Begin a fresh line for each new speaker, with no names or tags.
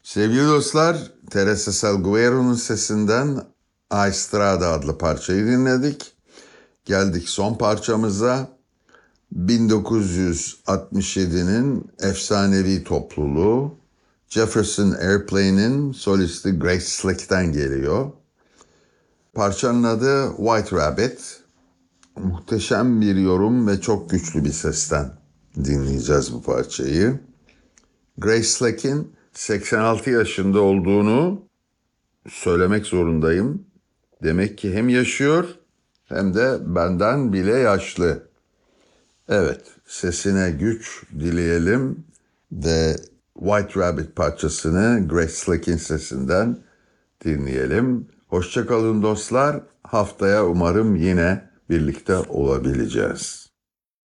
Sevgili dostlar, Teresa Salgueiro'nun sesinden A Estrada adlı parçayı dinledik. Geldik son parçamıza. 1967'nin efsanevi topluluğu Jefferson Airplane'in solisti Grace Slick'ten geliyor. Parçanın adı White Rabbit. Muhteşem bir yorum ve çok güçlü bir sesten dinleyeceğiz bu parçayı. Grace Slick'in 86 yaşında olduğunu söylemek zorundayım. Demek ki hem yaşıyor hem de benden bile yaşlı. Evet, sesine güç dileyelim ve White Rabbit parçasını Grace Slick'in sesinden dinleyelim. Hoşça kalın dostlar. Haftaya umarım yine birlikte olabileceğiz.